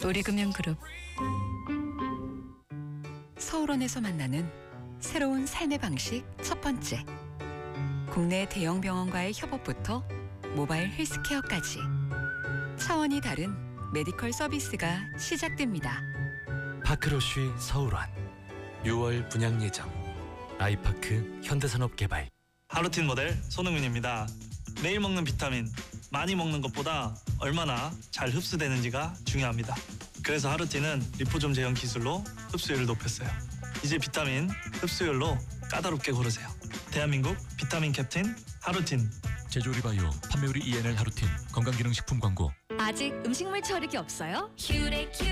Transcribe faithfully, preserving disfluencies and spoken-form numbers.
우리금융그룹. 서울원에서 만나는 새로운 삶의 방식 첫 번째. 국내 대형 병원과의 협업부터 모바일 헬스케어까지 차원이 다른 메디컬 서비스가 시작됩니다. 파크러쉬 서울원 유월 분양 예정. 아이파크 현대산업개발. 하루틴 모델 손흥민입니다. 매일 먹는 비타민, 많이 먹는 것보다 얼마나 잘 흡수되는지가 중요합니다. 그래서 하루틴은 리포좀 제형 기술로 흡수율을 높였어요. 이제 비타민 흡수율로 까다롭게 고르세요. 대한민국 비타민 캡틴 하루틴. 제조리바이오 판매우리 이엔엘 하루틴 건강기능식품 광고. 아직 음식물 처리기 없어요? 큐레큐